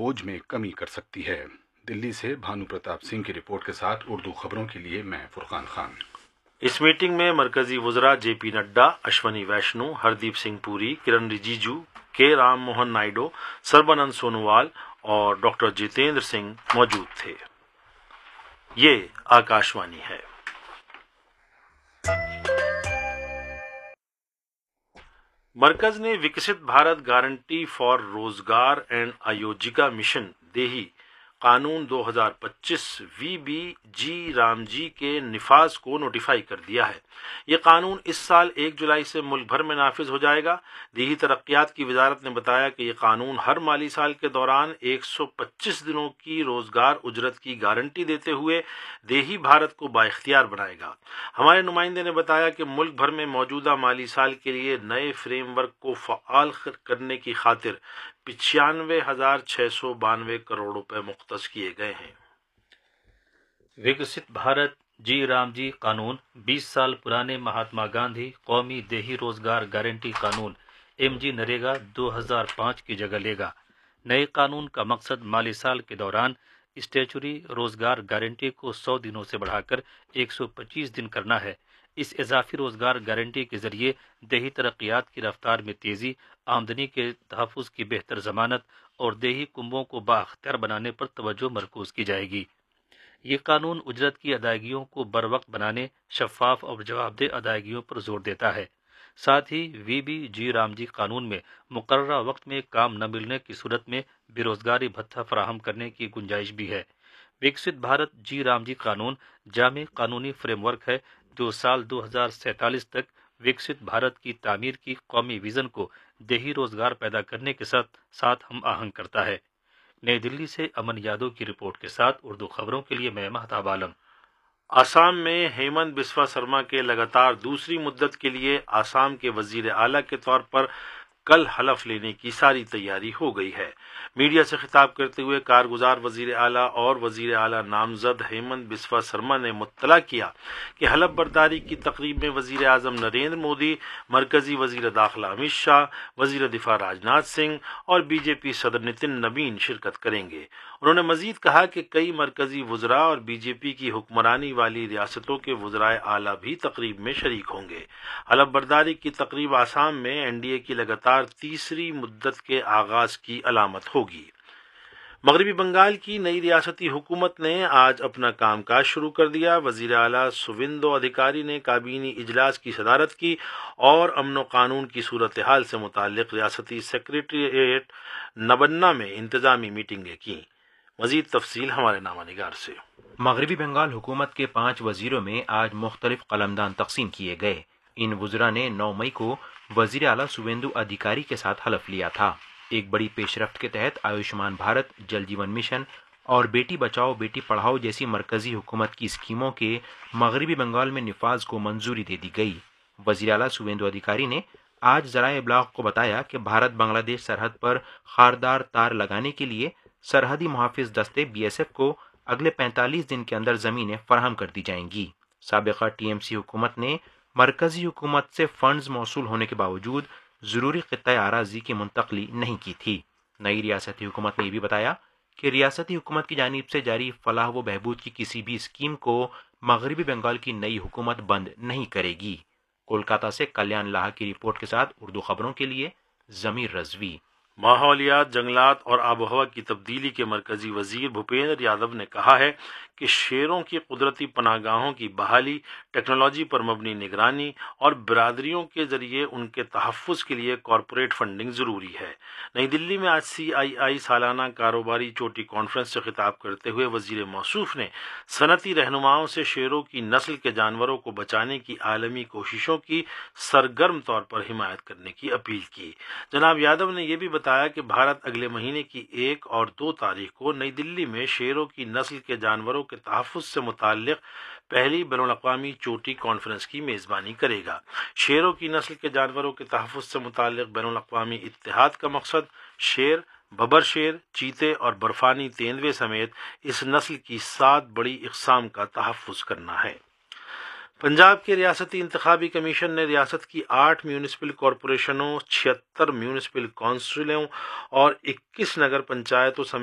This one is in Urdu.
بوجھ میں کمی کر سکتی ہے۔ دلی سے بھانو پرتاپ سنگھ کی رپورٹ کے ساتھ اردو خبروں کے لیے میں فرقان خان۔ اس میٹنگ میں مرکزی وزراء جے پی نڈا، اشونی ویشنو، ہردیپ سنگھ پوری، کرن رجیجو، کے رام موہن نائیڈو، سربانند سونووال اور ڈاکٹر جتیندر سنگھ موجود تھے۔ یہ آکاشوانی ہے۔ مرکز نے وکست بھارت گارنٹی فار روزگار اینڈ آجیویکا مشن دیہی قانون 2025 وی بی جی رام جی کے نفاذ کو نوٹیفائی کر دیا ہے۔ یہ قانون اس سال 1 جولائی سے ملک بھر میں نافذ ہو جائے گا۔ دیہی ترقیات کی وزارت نے بتایا کہ یہ قانون ہر مالی سال کے دوران 125 دنوں کی روزگار اجرت کی گارنٹی دیتے ہوئے دیہی بھارت کو بااختیار بنائے گا۔ ہمارے نمائندے نے بتایا کہ ملک بھر میں موجودہ مالی سال کے لیے نئے فریم ورک کو فعال کرنے کی خاطر 95,692 کروڑ روپے مختص کیے گئے ہیں۔ وکست بھارت جی رام جی قانون 20 سال پرانے مہاتما گاندھی قومی دیہی روزگار گارنٹی قانون ایم جی نریگا 2005 کی جگہ لے گا۔ نئے قانون کا مقصد مالی سال کے دوران اسٹیچوری روزگار گارنٹی کو 100 دنوں سے بڑھا کر 125 دن کرنا ہے۔ اس اضافی روزگار گارنٹی کے ذریعے دیہی ترقیات کی رفتار میں تیزی، آمدنی کے تحفظ کی بہتر ضمانت اور دیہی کنبوں کو بااختیار بنانے پر توجہ مرکوز کی جائے گی۔ یہ قانون اجرت کی ادائیگیوں کو بروقت بنانے، شفاف اور جواب دہ ادائیگیوں پر زور دیتا ہے۔ ساتھ ہی وی بی جی رام جی قانون میں مقررہ وقت میں کام نہ ملنے کی صورت میں بے روزگاری بھتہ فراہم کرنے کی گنجائش بھی ہے۔ وکست بھارت جی رام جی قانون جامع قانونی فریم ورک ہے جو سال 2047 تک وکست بھارت کی تعمیر کی قومی ویژن کو دیہی روزگار پیدا کرنے کے ساتھ ہم آہنگ کرتا ہے۔ نئی دلی سے امن یادو کی رپورٹ کے ساتھ اردو خبروں کے لیے میں مہتاب عالم۔ آسام میں ہیمنت بسوا سرما کے لگاتار دوسری مدت کے لیے آسام کے وزیر اعلیٰ کے طور پر کل حلف لینے کی ساری تیاری ہو گئی ہے۔ میڈیا سے خطاب کرتے ہوئے کارگزار وزیر اعلیٰ اور وزیر اعلیٰ نامزد ہیمنت بسوا سرما نے مطلع کیا کہ حلف برداری کی تقریب میں وزیر اعظم نریندر مودی، مرکزی وزیر داخلہ امت شاہ، وزیر دفاع راجناتھ سنگھ اور بی جے پی صدر نتن نوین شرکت کریں گے۔ انہوں نے مزید کہا کہ کئی مرکزی وزراء اور بی جے پی کی حکمرانی والی ریاستوں کے وزرائے اعلیٰ بھی تقریب میں شریک ہوں گے۔ حلف برداری کی تقریب آسام میں این ڈی اے کی لگاتار تیسری مدت کے آغاز کی علامت ہوگی۔ مغربی بنگال کی نئی ریاستی حکومت نے آج اپنا کام کاج شروع کر دیا۔ وزیر اعلیٰ سویندو ادھیکاری نے کابینی اجلاس کی صدارت کی اور امن و قانون کی صورتحال سے متعلق ریاستی سیکریٹریٹ نبنا میں انتظامی میٹنگیں کیں۔ مزید تفصیل ہمارے نامہ نگار سے۔ مغربی بنگال حکومت کے 5 وزیروں میں آج مختلف قلمدان تقسیم کیے گئے۔ ان وزراء نے 9 مئی کو وزیر اعلیٰ سویندو ادھیکاری کے ساتھ حلف لیا تھا۔ ایک بڑی پیش رفت کے تحت آیوشمان بھارت، جل جیون مشن اور بیٹی بچاؤ بیٹی پڑھاؤ جیسی مرکزی حکومت کی اسکیموں کے مغربی بنگال میں نفاذ کو منظوری دے دی گئی۔ وزیر اعلیٰ سویندو ادھیکاری نے آج ذرائع ابلاغ کو بتایا کہ بھارت بنگلہ دیش سرحد پر خاردار تار لگانے کے لیے سرحدی محافظ دستے بی ایس ایف کو اگلے 45 دن کے اندر زمینیں فراہم کر دی جائیں گی۔ سابقہ ٹی ایم سی حکومت نے مرکزی حکومت سے فنڈز موصول ہونے کے باوجود ضروری خطۂ اراضی کی منتقلی نہیں کی تھی۔ نئی ریاستی حکومت نے یہ بھی بتایا کہ ریاستی حکومت کی جانب سے جاری فلاح و بہبود کی کسی بھی اسکیم کو مغربی بنگال کی نئی حکومت بند نہیں کرے گی۔ کولکاتہ سے کلیان لاہا کی رپورٹ کے ساتھ اردو خبروں کے لیے ضمیر رضوی۔ ماحولیات، جنگلات اور آب و ہوا کی تبدیلی کے مرکزی وزیر بھوپیندر یادو نے کہا ہے کہ شیروں کی قدرتی پناہ گاہوں کی بحالی، ٹیکنالوجی پر مبنی نگرانی اور برادریوں کے ذریعے ان کے تحفظ کے لیے کارپوریٹ فنڈنگ ضروری ہے۔ نئی دلی میں آج سی آئی آئی سالانہ کاروباری چوٹی کانفرنس سے خطاب کرتے ہوئے وزیر موصوف نے صنعتی رہنماؤں سے شیروں کی نسل کے جانوروں کو بچانے کی عالمی کوششوں کی سرگرم طور پر حمایت کرنے کی اپیل کی۔ جناب یادو نے یہ بھی بتایا کہ بھارت اگلے مہینے کی 1 اور 2 تاریخ کو نئی دلی میں شیروں کی نسل کے جانوروں کے تحفظ سے متعلق پہلی بین الاقوامی چوٹی کانفرنس کی میزبانی کرے گا۔ شیروں کی نسل کے جانوروں کے تحفظ سے متعلق بین الاقوامی اتحاد کا مقصد شیر، ببر شیر، چیتے اور برفانی تیندوے سمیت اس نسل کی 7 بڑی اقسام کا تحفظ کرنا ہے۔ پنجاب کے ریاستی انتخابی کمیشن نے ریاست کی 8 میونسپل کارپوریشنوں، 76 میونسپل کونسلوں اور 21 نگر پنچایتوں